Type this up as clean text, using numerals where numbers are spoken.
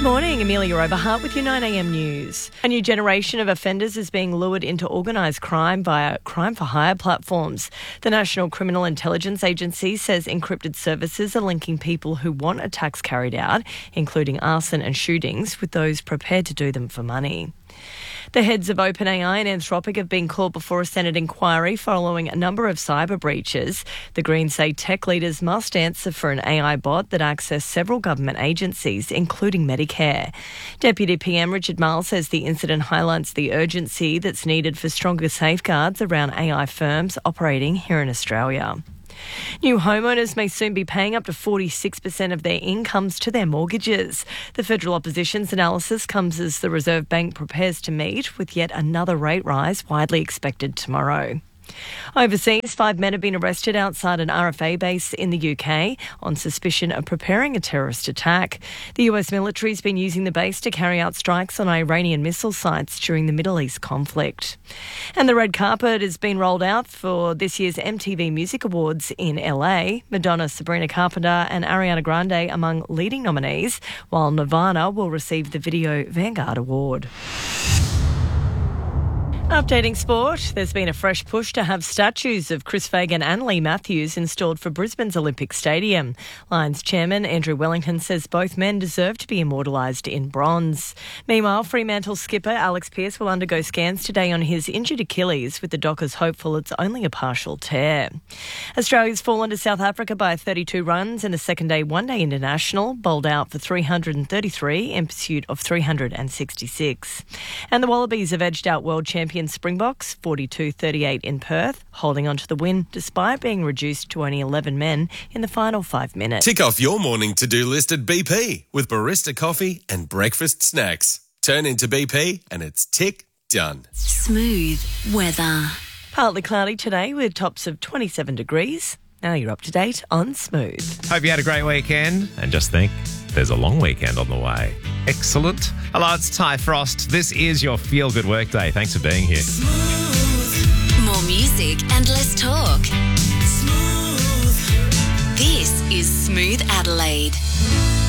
Morning, Amelia Oberhart with your 9am news. A new generation of offenders is being lured into organised crime via crime-for-hire platforms. The National Criminal Intelligence Agency says encrypted services are linking people who want attacks carried out, including arson and shootings, with those prepared to do them for money. The heads of OpenAI and Anthropic have been called before a Senate inquiry following a number of cyber breaches. The Greens say tech leaders must answer for an AI bot that accessed several government agencies, including Medicare. Deputy PM Richard Marles says the incident highlights the urgency that's needed for stronger safeguards around AI firms operating here in Australia. New homeowners may soon be paying up to 46% of their incomes to their mortgages. The federal opposition's analysis comes as the Reserve Bank prepares to meet with yet another rate rise widely expected tomorrow. Overseas, 5 men have been arrested outside an RFA base in the UK on suspicion of preparing a terrorist attack. The US military has been using the base to carry out strikes on Iranian missile sites during the Middle East conflict. And the red carpet has been rolled out for this year's MTV Music Awards in LA. Madonna, Sabrina Carpenter and Ariana Grande among leading nominees, while Nirvana will receive the Video Vanguard Award. Updating sport, there's been a fresh push to have statues of Chris Fagan and Lee Matthews installed for Brisbane's Olympic Stadium. Lions chairman Andrew Wellington says both men deserve to be immortalised in bronze. Meanwhile, Fremantle skipper Alex Pearce will undergo scans today on his injured Achilles, with the Dockers hopeful it's only a partial tear. Australia's fallen to South Africa by 32 runs in the second-day one-day international, bowled out for 333 in pursuit of 366. And the Wallabies have edged out world champions Springboks 42-38 in Perth, holding on to the win despite being reduced to only 11 men in the final 5 minutes. Tick off your morning to-do list at BP with barista coffee and breakfast snacks. Turn into BP and it's tick done. Smooth weather. Partly cloudy today with tops of 27 degrees. Now you're up to date on Smooth. Hope you had a great weekend. And just think, there's a long weekend on the way. Excellent. Hello, it's Ty Frost. This is your Feel Good Workday. Thanks for being here. More music and less talk. This is Smooth Adelaide.